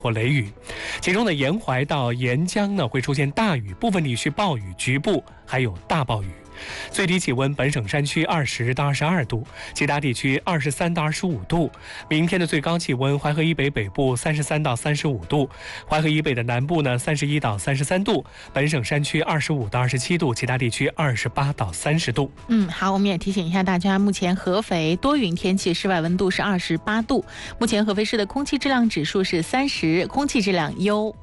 或雷雨，其中的沿淮到沿江呢会出现大雨，部分地区暴雨，局部还有大暴雨。最低气温，本省山区20到22度，其他地区23到25度。明天的最高气温，淮河以北北部33到35度，淮河以北的南部呢31到33度，本省山区25到27度，其他地区28到30度。 好，我们也提醒一下大家，目前合肥多云天气，室外温度是28度。目前合肥市的空气质量指数是30，空气质量优。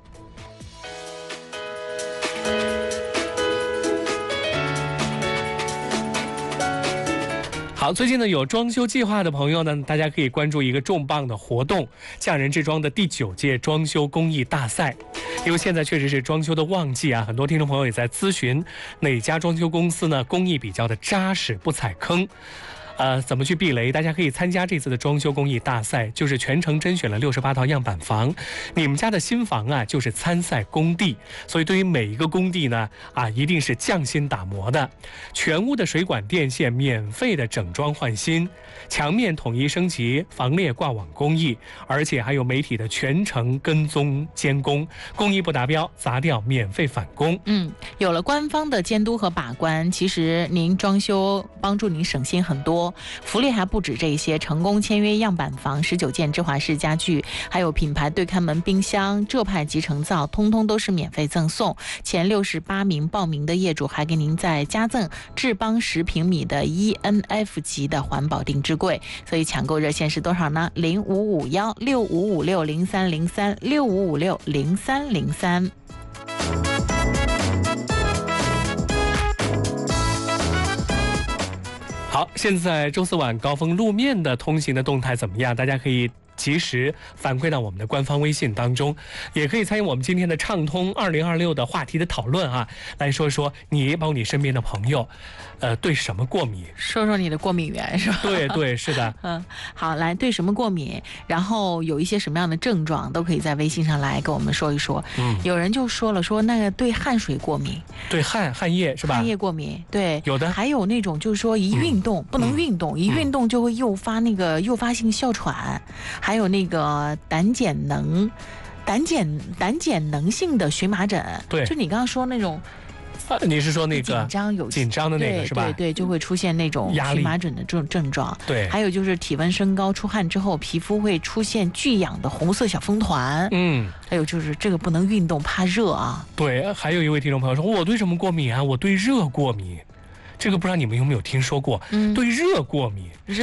好，最近呢有装修计划的朋友呢，大家可以关注一个重磅的活动——匠人制装的第9届装修工艺大赛。因为现在确实是装修的旺季啊，很多听众朋友也在咨询哪家装修公司呢工艺比较的扎实，不踩坑。怎么去避雷？大家可以参加这次的装修工艺大赛，就是全程甄选了68套样板房。你们家的新房啊，就是参赛工地，所以对于每一个工地呢，一定是匠心打磨的。全屋的水管电线免费的整装换新，墙面统一升级，防裂挂网工艺，而且还有媒体的全程跟踪监工，工艺不达标砸掉免费返工。 有了官方的监督和把关，其实您装修帮助您省心很多。福利还不止这些，成功签约样板房19件芝华士家具，还有品牌对看门冰箱、浙派集成灶，通通都是免费赠送。前68名报名的业主还给您再加赠智邦10平米的 ENF 级的环保定制柜。所以抢购热线是多少呢？055165560303，65560303。 好，现在周4晚高峰路面的通行的动态怎么样？大家可以及时反馈到我们的官方微信当中，也可以参与我们今天的畅通2026的话题的讨论啊，来说说你包括你身边的朋友，对什么过敏？ 说说你的过敏源是吧？ 对，是的。 好，来对什么过敏，然后有一些什么样的症状，都可以在微信上来跟我们说一说。有人就说了，说那个对汗水过敏， 对汗液是吧？ 汗液过敏，对， 有的。 还有那种就是说一运动不能运动，一运动就会诱发那个诱发性哮喘。还有那个胆碱能性的荨麻疹， 对， 就你刚刚说那种， 你是说那个紧张的那个是吧？ 对，就会出现那种荨麻疹的这种症状。 对， 还有就是体温升高、出汗之后，皮肤会出现巨痒的红色小风团。还有就是这个不能运动，怕热啊。 对，还有一位听众朋友说，我对什么过敏啊？我对热过敏。这个不知道你们有没有听说过？对热过敏。